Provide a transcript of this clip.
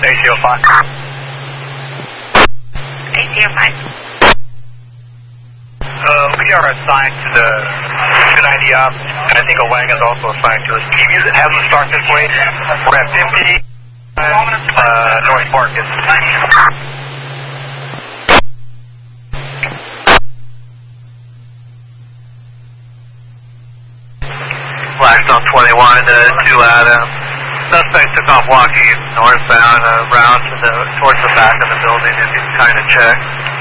ACO 5. ACO 5. We are assigned to the good idea, and I think a wang is also assigned to us. Can you have them start this way? We're at 50 North Market. Blackstone 21 to 2 Adam. Suspect took off walking northbound, round towards the back of the building, if you can kind of check.